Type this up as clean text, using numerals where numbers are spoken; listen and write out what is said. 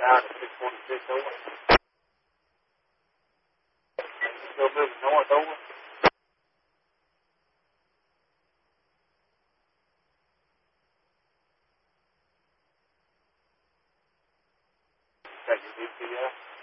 out at 626 over. Go moving north over. Check your GPS.